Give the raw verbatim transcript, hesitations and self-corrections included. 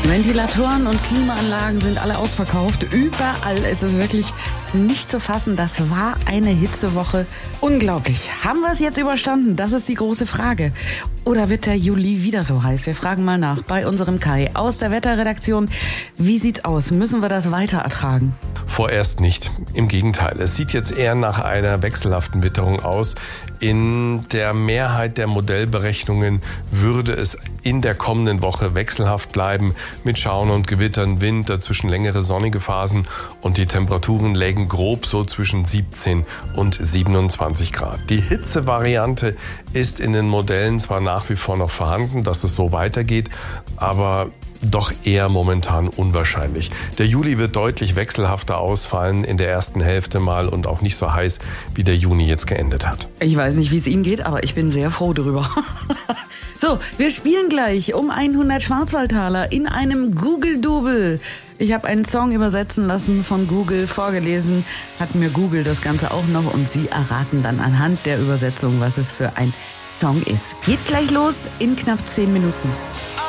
Ventilatoren und Klimaanlagen sind alle ausverkauft. Überall ist es wirklich nicht zu fassen. Das war eine Hitzewoche. Unglaublich. Haben wir es jetzt überstanden? Das ist die große Frage. Oder wird der Juli wieder so heiß? Wir fragen mal nach bei unserem Kai aus der Wetterredaktion. Wie sieht's aus? Müssen wir das weiter ertragen? Vorerst nicht. Im Gegenteil. Es sieht jetzt eher nach einer wechselhaften Witterung aus. In der Mehrheit der Modellberechnungen würde es in der kommenden Woche wechselhaft bleiben mit Schauern und Gewittern, Wind, dazwischen längere sonnige Phasen und die Temperaturen lägen grob so zwischen siebzehn und siebenundzwanzig Grad. Die Hitzevariante ist in den Modellen zwar nach wie vor noch vorhanden, dass es so weitergeht, aber doch eher momentan unwahrscheinlich. Der Juli wird deutlich wechselhafter ausfallen in der ersten Hälfte mal und auch nicht so heiß, wie der Juni jetzt geendet hat. Ich weiß nicht, wie es Ihnen geht, aber ich bin sehr froh darüber. So, wir spielen gleich um hundert Schwarzwaldtaler in einem Google-Double. Ich habe einen Song übersetzen lassen von Google, vorgelesen, hat mir Google das Ganze auch noch und Sie erraten dann anhand der Übersetzung, was es für ein Song ist. Geht gleich los in knapp zehn Minuten.